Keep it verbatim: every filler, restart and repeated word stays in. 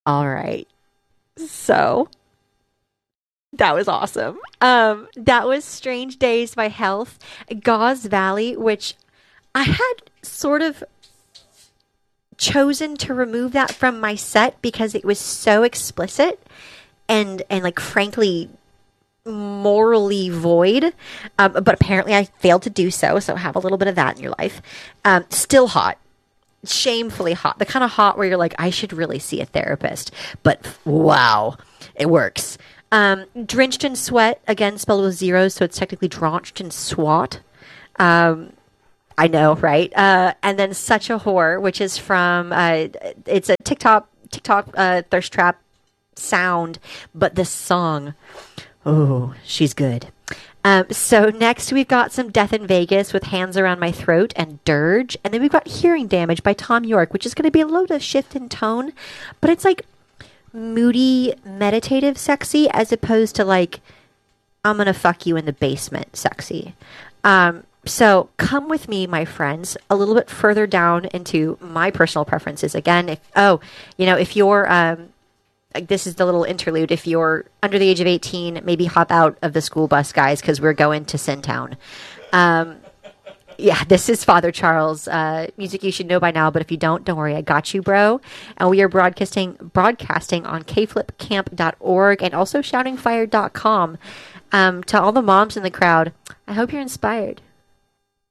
All right. So that was awesome. Um, that was Strange Days by Health. Gauze Valley, which I had sort of chosen to remove that from my set because it was so explicit and and like frankly morally void. Um, but apparently I failed to do so, so have a little bit of that in your life. Um, still hot. Shamefully hot. The kind of hot where you're like, I should really see a therapist. But wow, it works. Um, Drenched in Sweat, again spelled with zeros, so it's technically Drenched in Swat. Um, I know, right? Uh, and then Such a Whore, which is from, uh, it's a TikTok, TikTok uh, thirst trap sound, but the song, oh, she's good. Um, so next we've got some Death in Vegas with Hands Around My Throat and Dirge. And then we've got Hearing Damage by Tom York, which is going to be a little bit of shift in tone, but it's like moody, meditative sexy as opposed to like, I'm going to fuck you in the basement sexy. Um, so come with me, my friends, a little bit further down into my personal preferences. Again, if, oh, you know, if you're, um, like this is the little interlude. If you're under the age of eighteen, maybe hop out of the school bus, guys, because we're going to Sintown. Um, yeah, this is Father Charles. Uh, music you should know by now, but if you don't, don't worry. I got you, bro. And we are broadcasting broadcasting on k flip camp dot org and also shouting fire dot com. Um, to all the moms in the crowd, I hope you're inspired.